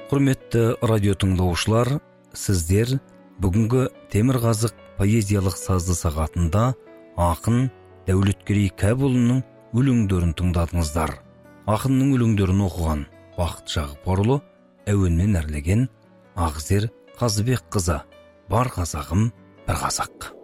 Құрметті радио тыңдаушылар, сіздер бүгінгі Темірқазық поэзиялық сазды сағатында ақын Дәулеткерей Кәпұлының өлеңдерін тыңдадыңыздар. Ақынның өлеңдерін оқыған Бақыт Жағыпорұлы, әуенмен әрлеген Ақзер Қазыбек қызы. Бар қазағым бір қазақ.